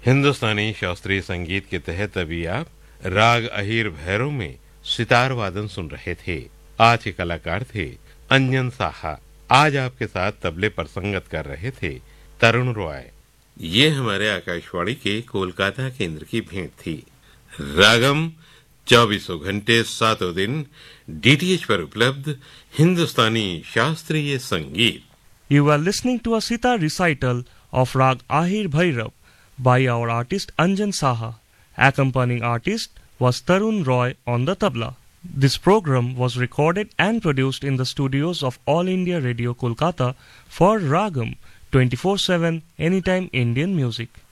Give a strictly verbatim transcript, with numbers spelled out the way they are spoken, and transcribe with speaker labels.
Speaker 1: हिंदुस्तानी शास्त्रीय संगीत के तहत अभी आप राग अहीर भैरव में सितार वादन सुन रहे थे। आज के कलाकार थे अंजन साहा। आज आपके साथ तबले पर संगत कर रहे थे तरुण रॉय। ये हमारे आकाशवाणी के कोलकाता केंद्र की भेंट थी। रागम चौबीसों घंटे सातों दिन डीटीएच पर उपलब्ध हिंदुस्तानी शास्त्रीय संगीत।
Speaker 2: You are listening to a sitar recital of Rag Ahir Bhairav by our artist Anjan Saha. Accompanying artist was Tarun Roy on the tabla. This program was recorded and produced in the studios of All India Radio Kolkata for Ragam twenty-four seven Anytime Indian Music.